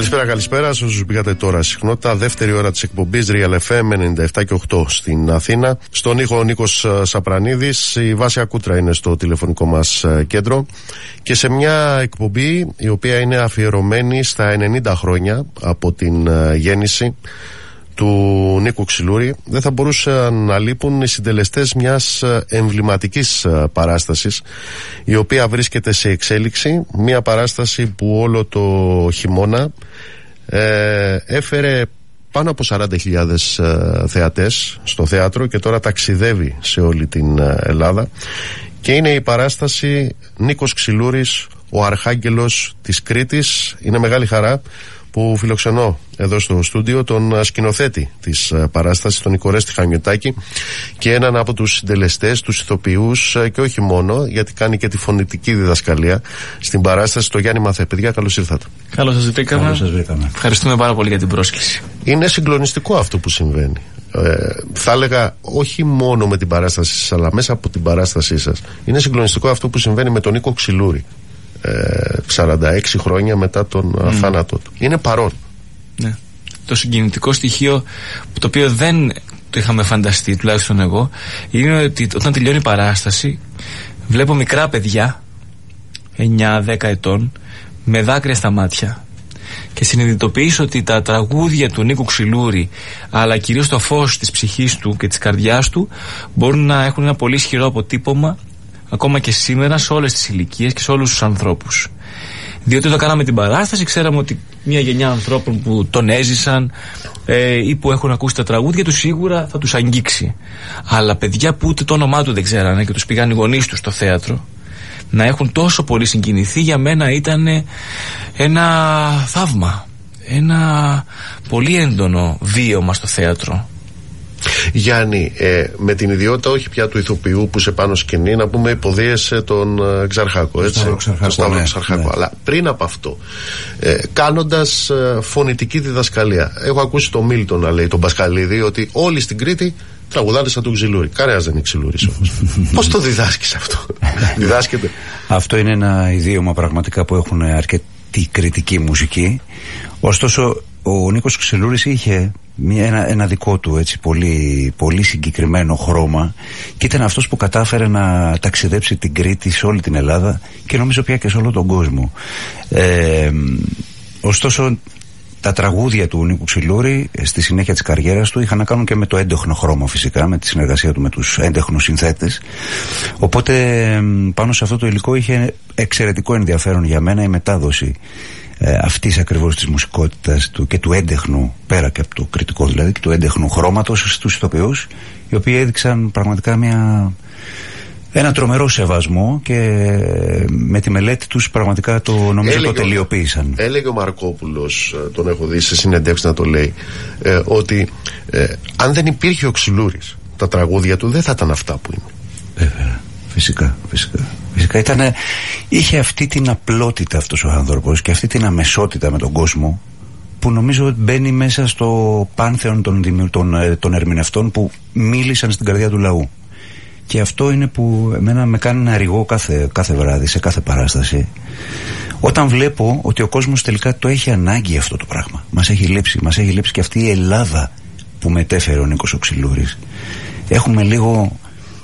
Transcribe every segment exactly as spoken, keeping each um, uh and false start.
Καλησπέρα, καλησπέρα σε όσους πήγατε τώρα. Συχνότητα, δεύτερη ώρα της εκπομπής Real εφ εμ ενενήντα επτά και οκτώ στην Αθήνα. Στον ήχο ο Νίκος Σαπρανίδης. Η Βάσια Κούτρα είναι στο τηλεφωνικό μας κέντρο. Και σε μια εκπομπή η οποία είναι αφιερωμένη στα ενενήντα χρόνια από την γέννηση του Νίκου Ξυλούρη, δεν θα μπορούσαν να λείπουν οι συντελεστές μιας εμβληματικής παράστασης, η οποία βρίσκεται σε εξέλιξη. Μια παράσταση που όλο το χειμώνα ε, έφερε πάνω από σαράντα χιλιάδες ε, θεατές στο θέατρο και τώρα ταξιδεύει σε όλη την Ελλάδα, και είναι η παράσταση Νίκος Ξυλούρης, ο Αρχάγγελος της Κρήτης. Είναι μεγάλη χαρά που φιλοξενώ εδώ στο στούντιο τον σκηνοθέτη της παράστασης, τον Νικορέστη Χανιωτάκη, και έναν από τους συντελεστές, τους ηθοποιούς, και όχι μόνο, γιατί κάνει και τη φωνητική διδασκαλία στην παράσταση, το Γιάννη Μαθέ. Παιδιά, καλώς ήρθατε. Καλώς σας βρήκαμε. Καλώς σας βρήκαμε. Ευχαριστούμε πάρα πολύ για την πρόσκληση. Είναι συγκλονιστικό αυτό που συμβαίνει. Ε, θα έλεγα όχι μόνο με την παράστασή σας, αλλά μέσα από την παράστασή σας. Είναι συγκλονιστικό αυτό που συμβαίνει με τον Νίκο Ξυλούρη. σαράντα έξι χρόνια μετά τον mm. θάνατό του. Είναι παρόν. Ναι. Το συγκινητικό στοιχείο, το οποίο δεν το είχαμε φανταστεί, τουλάχιστον εγώ, είναι ότι όταν τελειώνει η παράσταση βλέπω μικρά παιδιά εννιά δέκα ετών με δάκρυα στα μάτια, και συνειδητοποιήσω ότι τα τραγούδια του Νίκου Ξυλούρη, αλλά κυρίως το φως της ψυχής του και της καρδιάς του, μπορούν να έχουν ένα πολύ ισχυρό αποτύπωμα ακόμα και σήμερα σε όλες τις ηλικίες και σε όλους τους ανθρώπους. Διότι όταν κάναμε την παράσταση, ξέραμε ότι μια γενιά ανθρώπων που τον έζησαν ε, ή που έχουν ακούσει τα τραγούδια του σίγουρα θα τους αγγίξει. Αλλά παιδιά που ούτε το όνομά του δεν ξέρανε και τους πήγαν οι γονείς τους στο θέατρο, να έχουν τόσο πολύ συγκινηθεί, για μένα ήταν ένα θαύμα. Ένα πολύ έντονο βίωμα στο θέατρο. Γιάννη, ε, με την ιδιότητα όχι πια του ηθοποιού που σε πάνω σκηνή, να πούμε υποδίεσαι τον ε, Ξαρχάκο, έτσι, τον Σταύρο ναι, Ξαρχάκο, ναι. Αλλά πριν από αυτό, ε, κάνοντας ε, φωνητική διδασκαλία, έχω ακούσει τον Μίλτον να λέει, τον Πασχαλίδη, ότι όλοι στην Κρήτη τραγουδάνε σαν τον Ξυλούρη. Κανένας δεν είναι Ξυλούρης όμως. Πώς το διδάσκεις αυτό? Διδάσκεται. Αυτό είναι ένα ιδίωμα πραγματικά που έχουν αρκετή κριτική μουσική. Ωστόσο, ο Νίκος Ξυλούρης είχε μια, ένα, ένα δικό του έτσι, πολύ, πολύ συγκεκριμένο χρώμα, και ήταν αυτός που κατάφερε να ταξιδέψει την Κρήτη σε όλη την Ελλάδα και νομίζω πια και σε όλο τον κόσμο. Ε, ωστόσο, τα τραγούδια του Νίκου Ξυλούρη στη συνέχεια της καριέρας του είχαν να κάνουν και με το έντεχνο χρώμα, φυσικά, με τη συνεργασία του με τους έντεχνους συνθέτες. Οπότε πάνω σε αυτό το υλικό είχε εξαιρετικό ενδιαφέρον για μένα η μετάδοση ε, αυτής ακριβώς της μουσικότητας του και του έντεχνου, πέρα και από το κριτικό δηλαδή, και του έντεχνου χρώματος στους ηθοποιούς, οι οποίοι έδειξαν πραγματικά μια... ένα τρομερό σεβασμό, και με τη μελέτη τους πραγματικά το νομίζω έλεγε, το τελειοποίησαν. Έλεγε ο Μαρκόπουλος, τον έχω δει σε συνεντεύξεις να το λέει, ε, ότι ε, αν δεν υπήρχε ο Ξυλούρης, τα τραγούδια του δεν θα ήταν αυτά που είναι. Βέβαια, φυσικά, φυσικά. Φυσικά ήτανε, είχε αυτή την απλότητα αυτός ο άνθρωπος και αυτή την αμεσότητα με τον κόσμο, που νομίζω μπαίνει μέσα στο πάνθεον των, των, των ερμηνευτών που μίλησαν στην καρδιά του λαού. Και αυτό είναι που εμένα με κάνει να ρηγώ κάθε, κάθε βράδυ, σε κάθε παράσταση, όταν βλέπω ότι ο κόσμος τελικά το έχει ανάγκη αυτό το πράγμα. Μας έχει λείψει, μας έχει λείψει και αυτή η Ελλάδα που μετέφερε ο Νίκος ο Ξυλούρης. Έχουμε λίγο,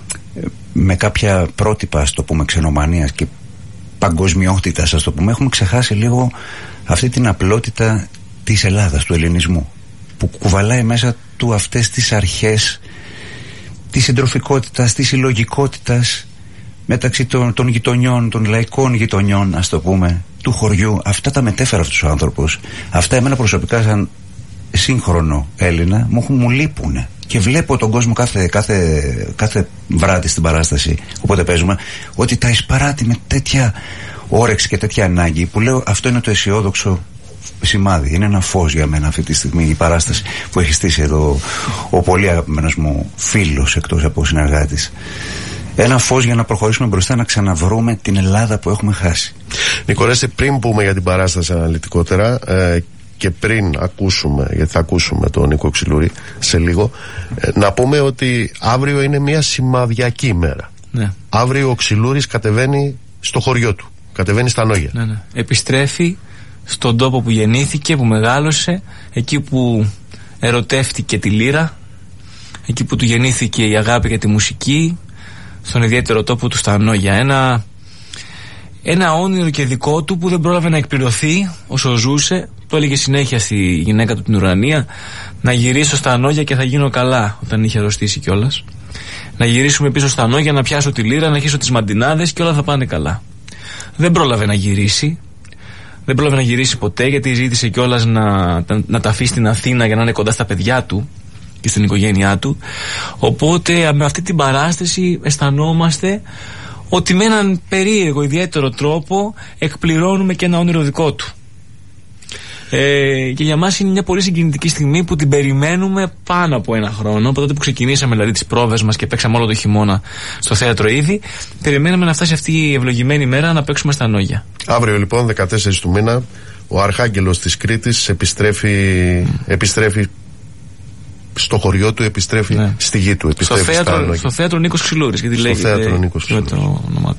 με κάποια πρότυπα, ας το πούμε, ξενομανίας και παγκοσμιότητας, ας το πούμε, έχουμε ξεχάσει λίγο αυτή την απλότητα της Ελλάδας, του ελληνισμού, που κουβαλάει μέσα του αυτές τις αρχές της συντροφικότητας, της συλλογικότητας μεταξύ των, των γειτονιών, των λαϊκών γειτονιών, ας το πούμε, του χωριού. Αυτά τα μετέφερε αυτός ο άνθρωπος. Αυτά εμένα προσωπικά, σαν σύγχρονο Έλληνα, μου, μου λείπουνε. Και βλέπω τον κόσμο κάθε, κάθε, κάθε βράδυ στην παράσταση, όποτε παίζουμε, ότι τα εισπαράττει με τέτοια όρεξη και τέτοια ανάγκη, που λέω αυτό είναι το αισιόδοξο σημάδι. Είναι ένα φως για μένα αυτή τη στιγμή η παράσταση που έχει στήσει εδώ ο πολύ αγαπημένος μου φίλος, εκτός από συνεργάτης. Ένα φως για να προχωρήσουμε μπροστά, να ξαναβρούμε την Ελλάδα που έχουμε χάσει. Νικορέστη, πριν πούμε για την παράσταση αναλυτικότερα ε, και πριν ακούσουμε, γιατί θα ακούσουμε τον Νίκο Ξυλούρη σε λίγο, ε, να πούμε ότι αύριο είναι μια σημαδιακή ημέρα. Ναι. Αύριο ο Ξυλούρης κατεβαίνει στο χωριό του, κατεβαίνει στα Νόγια. Ναι, ναι. Επιστρέφει στον τόπο που γεννήθηκε, που μεγάλωσε, εκεί που ερωτεύτηκε τη λύρα, εκεί που του γεννήθηκε η αγάπη για τη μουσική, στον ιδιαίτερο τόπο του στα Ανόγια. Ένα, ένα όνειρο και δικό του που δεν πρόλαβε να εκπληρωθεί όσο ζούσε. Το έλεγε συνέχεια στη γυναίκα του την Ουρανία, να γυρίσω στα Ανόγια και θα γίνω καλά, όταν είχε αρρωστήσει κιόλας. Να γυρίσουμε πίσω στα Ανόγια, να πιάσω τη λύρα, να αρχίσω τις μαντινάδες και όλα θα πάνε καλά. Δεν πρόλαβε να γυρίσει. Δεν πρόλαβε να γυρίσει ποτέ, γιατί ζήτησε κιόλας να, να τα αφήσει στην Αθήνα για να είναι κοντά στα παιδιά του και στην οικογένειά του. Οπότε με αυτή την παράσταση αισθανόμαστε ότι με έναν περίεργο ιδιαίτερο τρόπο εκπληρώνουμε και ένα όνειρο δικό του. Ε, και για μας είναι μια πολύ συγκινητική στιγμή που την περιμένουμε πάνω από ένα χρόνο. Από τότε που ξεκινήσαμε δηλαδή τις πρόβες μας και παίξαμε όλο το χειμώνα στο θέατρο ήδη, περιμέναμε να φτάσει αυτή η ευλογημένη μέρα να παίξουμε στα Ανόγια. Αύριο λοιπόν, δεκατέσσερις του μήνα, ο Αρχάγγελος της Κρήτης επιστρέφει, mm. επιστρέφει στο χωριό του, επιστρέφει ναι. στη γη του. Επιστρέφει στο, θέατρο, στο θέατρο Νίκος Ξυλούρης, γιατί λέγεται θέατρο Νίκος με το όνομά του.